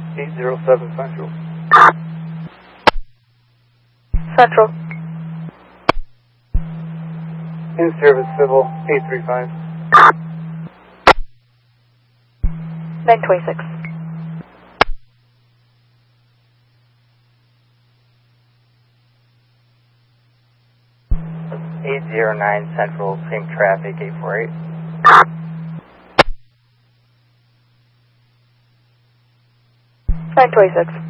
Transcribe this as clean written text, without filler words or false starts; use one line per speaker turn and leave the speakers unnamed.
807 Central.
Central.
In service civil 835.
926.
(809) Central, same traffic, 848.
926.